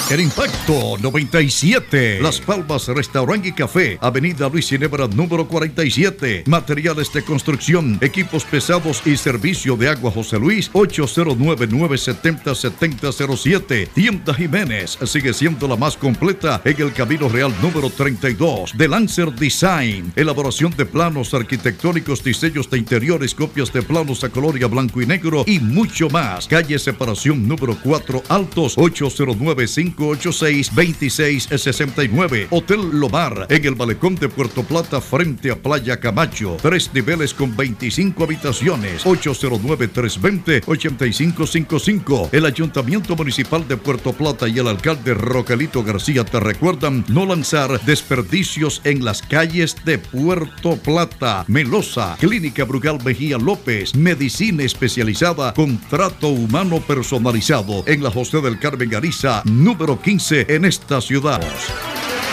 El Impacto 97. Las Palmas Restaurant y Café. Avenida Luis Ginebra número 47. Materiales de construcción, equipos pesados y servicio de agua José Luis. 809-970-7007. Tienda Jiménez sigue siendo la más completa en el Camino Real número 32. De Lancer Design. Elaboración de planos arquitectónicos, diseños de interiores, copias de planos a color y a blanco y negro y mucho más. Calle Separación número 4 Altos. 809-586-2669. Hotel Lomar en el Malecón de Puerto Plata frente a Playa Camacho. 3 niveles con 25 habitaciones. 809-320-8555. El Ayuntamiento Municipal de Puerto Plata y el alcalde Rogelito García te recuerdan no lanzar desperdicios en las calles de Puerto Plata. Melosa, Clínica Brugal Mejía López, medicina especializada con trato humano personalizado en la José del Carmen Ariza número 15 en esta ciudad.